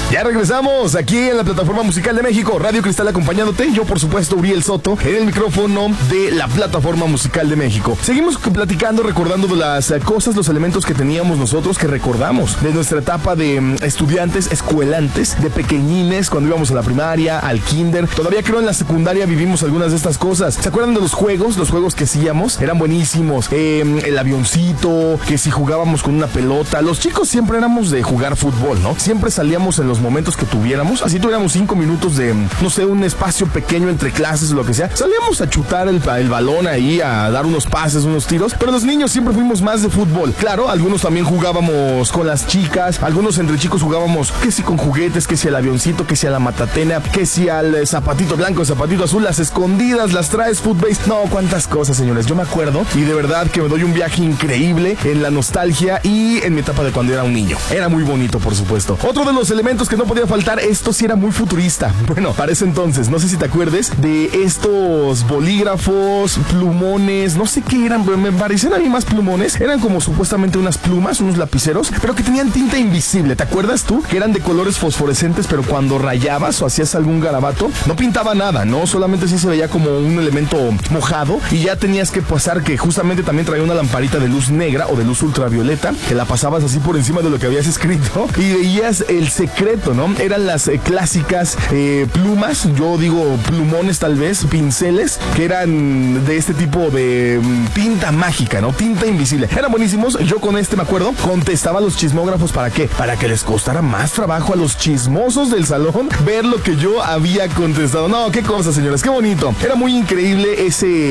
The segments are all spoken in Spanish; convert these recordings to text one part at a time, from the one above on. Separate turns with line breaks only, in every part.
Ya regresamos aquí en la Plataforma Musical de México, Radio Cristal acompañándote. Yo, por supuesto, Uriel Soto, en el micrófono de la Plataforma Musical de México. Seguimos platicando, recordando de las cosas, los elementos que teníamos nosotros, que recordamos de nuestra etapa de estudiantes, escuelantes, de pequeñines, cuando íbamos a la primaria, al kinder. Todavía creo en la secundaria vivimos algunas de estas cosas. ¿Se acuerdan de los juegos? Los juegos que hacíamos eran buenísimos. El avioncito, que si jugábamos con una pelota. Los chicos siempre éramos de jugar fútbol, ¿no? Siempre salíamos en los momentos que tuviéramos. Así tuviéramos 5 minutos de, no sé, un espacio pequeño entre clases o lo que sea. Salíamos a chutar el balón ahí, a dar unos pases, unos tiros. Pero los niños siempre fuimos más de fútbol. Claro, algunos también jugábamos con las chicas. Algunos entre chicos jugábamos que si con juguetes, que si al avioncito, que si a la matatena, que si al zapatito blanco, zapatito azul, las escondidas, las traes, footbase. No, cuántas cosas, señores. Yo me acuerdo y de verdad que me doy un viaje increíble en la nostalgia y en mi etapa de cuando era un niño. Era muy bonito, por supuesto. Otro de los elementos que no podía faltar, esto sí era muy futurista. Bueno, para ese entonces, no sé si te acuerdes de estos bolígrafos, plumones, no sé qué eran, pero me parecían a mí más plumones. Eran como supuestamente unas plumas, unos lapiceros, pero que tenían tinta invisible. ¿Te acuerdas tú? Que eran de colores fosforescentes, pero cuando rayabas o hacías algún garabato, no pintaba nada, ¿no? Solamente sí se veía como un elemento mojado y ya tenías que pasar, que justamente también traía una lamparita de luz negra o de luz ultravioleta, que la pasabas así por encima de lo que habías escrito y veías el secreto, ¿no? Eran las clásicas plumas, yo digo plumones tal vez, pinceles, que eran de este tipo de tinta mágica, ¿no? Tinta invisible. Eran buenísimos. Yo con me acuerdo, contestaba a los chismógrafos. ¿Para qué? Para que les costara más trabajo a los chismosos del salón ver lo que yo había contestado. No, qué cosa, señores, qué bonito. Era muy increíble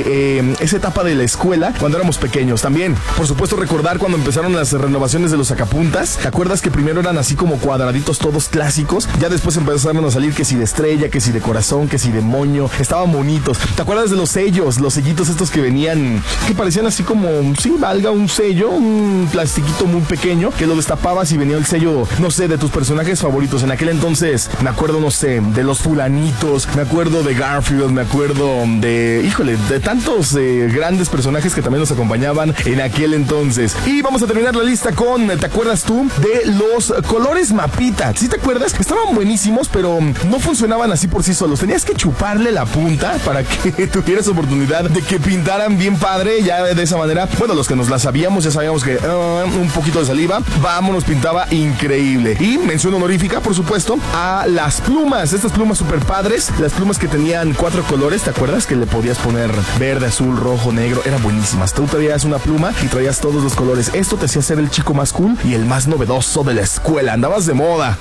esa etapa de la escuela cuando éramos pequeños. También, por supuesto, recordar cuando empezaron las renovaciones de los sacapuntas. ¿Te acuerdas que primero eran así como cuadraditos todos clásicos? Ya después empezaron a salir que si de estrella, que si de corazón, que si de moño. Estaban bonitos. ¿Te acuerdas de los sellos? Los sellitos estos que venían, que parecían así como, sí, valga un sello, un plastiquito muy pequeño, que lo destapabas y venía el sello, no sé, de tus personajes favoritos. En aquel entonces, me acuerdo, no sé, de los fulanitos, me acuerdo de Garfield, me acuerdo de, híjole, de tantos grandes personajes que también nos acompañaban en aquel entonces. Y vamos a terminar la lista con, ¿te acuerdas tú? De los colores mapita. ¿Sí te acuerdas? Estaban buenísimos, pero no funcionaban así por sí solos. Tenías que chuparle la punta para que tuvieras oportunidad de que pintaran bien padre. Ya de esa manera, bueno, los que nos la sabíamos, ya sabíamos que un poquito de saliva, vámonos, pintaba increíble. Y mención honorífica, por supuesto, a las plumas. Estas plumas super padres, las plumas que tenían 4 colores. ¿Te acuerdas? Que le podías poner verde, azul, rojo, negro. Eran buenísimas. Tú traías una pluma y traías todos los colores. Esto te hacía ser el chico más cool y el más novedoso de la escuela. Andabas de moda.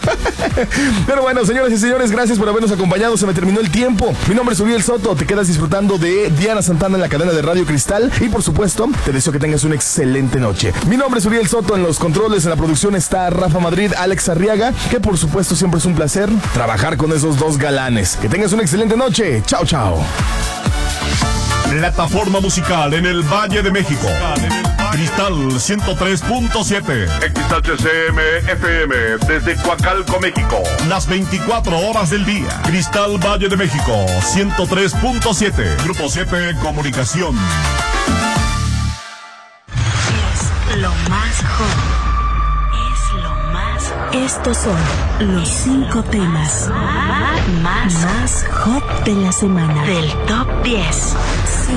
Pero bueno, señoras y señores, gracias por habernos acompañado. Se me terminó el tiempo. Mi nombre es Uriel Soto. Te quedas disfrutando de Diana Santana en la cadena de Radio Cristal. Y por supuesto, te deseo que tengas una excelente noche. Mi nombre es Uriel Soto. En los controles, en la producción está Rafa Madrid, Alex Arriaga, que por supuesto siempre es un placer trabajar con esos dos galanes. Que tengas una excelente noche. Chao, chao.
Plataforma musical en el Valle de México. Cristal 103.7.
XHCM FM desde Coacalco, México.
Las 24 horas del día. Cristal Valle de México 103.7. Grupo 7 Comunicación.
Es lo más hot. Es lo más hot. Estos son los 5 temas más hot de la semana. Del Top 10.